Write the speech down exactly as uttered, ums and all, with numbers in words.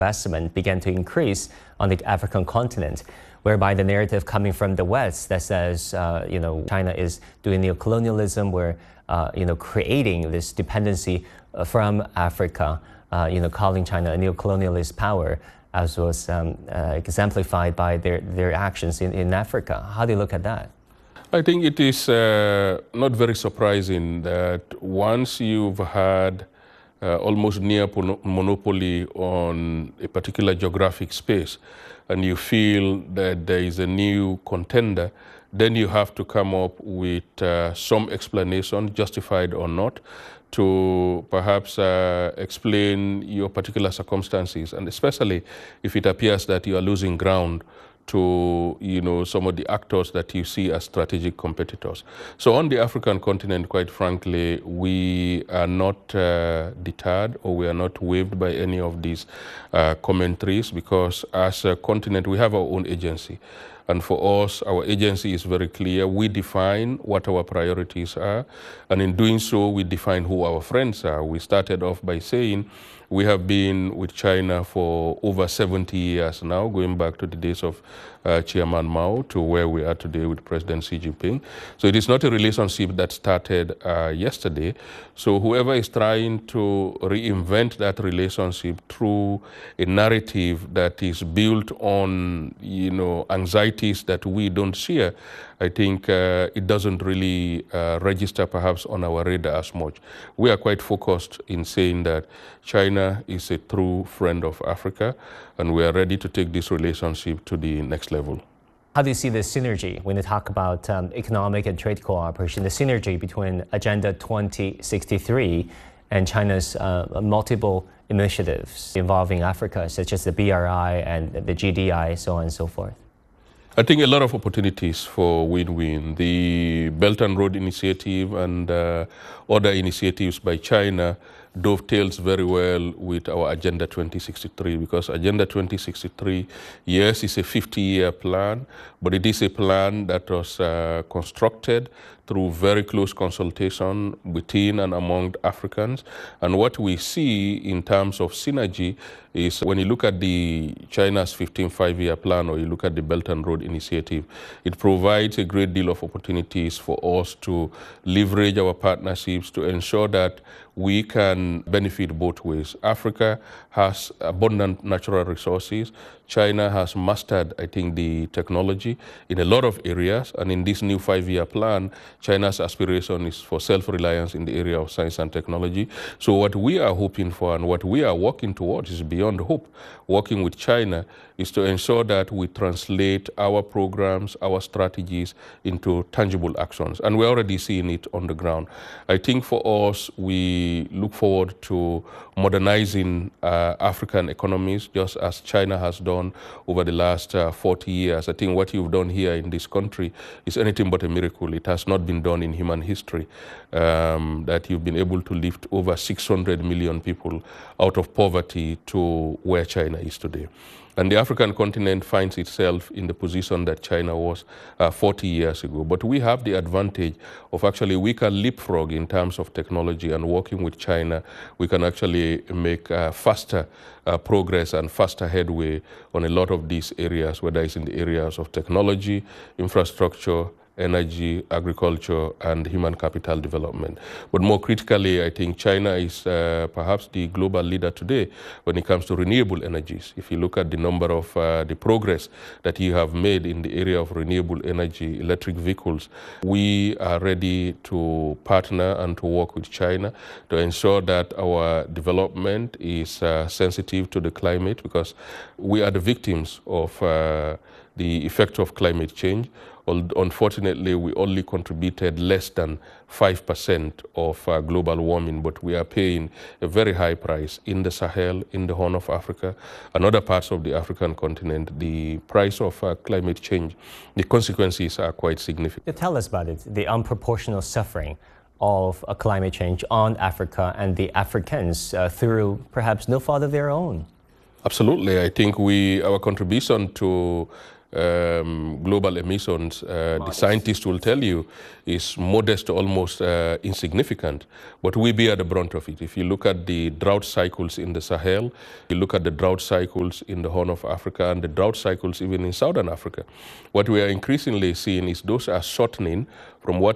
investment began to increase on the African continent, whereby the narrative coming from the West that says, uh, you know, China is doing neocolonialism, we're, uh, you know, creating this dependency uh, from Africa, uh, you know, calling China a neocolonialist power, as was um, uh, exemplified by their, their actions in, in Africa. How do you look at that? I think it is uh, not very surprising that once you've had uh, almost near monopoly on a particular geographic space, and you feel that there is a new contender, then you have to come up with uh, some explanation, justified or not, to perhaps uh, explain your particular circumstances, and especially if it appears that you are losing ground to, you know, some of the actors that you see as strategic competitors. So on the African continent, quite frankly, we are not uh, deterred, or we are not waved by any of these uh, commentaries, because as a continent, we have our own agency. And for us, our agency is very clear. We define what our priorities are, and in doing so, we define who our friends are. We started off by saying we have been with China for over seventy years now, going back to the days of uh, Chairman Mao to where we are today with President Xi Jinping. So it is not a relationship that started uh, yesterday. So whoever is trying to reinvent that relationship through a narrative that is built on, you know, anxieties that we don't share, I think uh, it doesn't really uh, register perhaps on our radar as much. We are quite focused in saying that China is a true friend of Africa, and we are ready to take this relationship to the next level. How do you see the synergy when you talk about um, economic and trade cooperation, the synergy between Agenda twenty sixty-three and China's uh, multiple initiatives involving Africa, such as the B R I and the G D I, so on and so forth? I think a lot of opportunities for win-win. The Belt and Road Initiative and uh, other initiatives by China dovetails very well with our Agenda twenty sixty-three, because Agenda twenty sixty-three, yes, is a fifty-year plan, but it is a plan that was uh, constructed through very close consultation within and among Africans. And what we see in terms of synergy is when you look at the China's fifteen five-year plan, or you look at the Belt and Road Initiative, it provides a great deal of opportunities for us to leverage our partnerships to ensure that we can benefit both ways. Africa has abundant natural resources. China has mastered, I think, the technology in a lot of areas. And in this new five-year plan, China's aspiration is for self-reliance in the area of science and technology. So what we are hoping for and what we are working towards is beyond hope. Working with China is to ensure that we translate our programs, our strategies into tangible actions. And we're already seeing it on the ground. I think for us, we look forward to modernizing uh, African economies, just as China has done over the last uh, forty years. I think what you've done here in this country is anything but a miracle. It has not been done in human history, um, that you've been able to lift over six hundred million people out of poverty to where China is today. And the African continent finds itself in the position that China was uh, forty years ago. But we have the advantage of actually we can leapfrog in terms of technology, and working with China, we can actually make uh, faster uh, progress and faster headway on a lot of these areas, whether it's in the areas of technology, infrastructure, energy, agriculture, and human capital development. But more critically, I think China is uh, perhaps the global leader today when it comes to renewable energies. If you look at the number of uh, the progress that you have made in the area of renewable energy, electric vehicles, we are ready to partner and to work with China to ensure that our development is uh, sensitive to the climate, because we are the victims of uh, the effect of climate change. Unfortunately, we only contributed less than five percent of uh, global warming, but we are paying a very high price in the Sahel, in the Horn of Africa, and other parts of the African continent. The price of uh, climate change, the consequences are quite significant. Tell us about it, the unproportional suffering of uh, climate change on Africa and the Africans uh, through perhaps no fault of their own. Absolutely. I think we, our contribution to um, global emissions, uh, the scientists will tell you, is modest to almost uh, insignificant. But we bear the brunt of it. If you look at the drought cycles in the Sahel, you look at the drought cycles in the Horn of Africa and the drought cycles even in Southern Africa, what we are increasingly seeing is those are shortening from what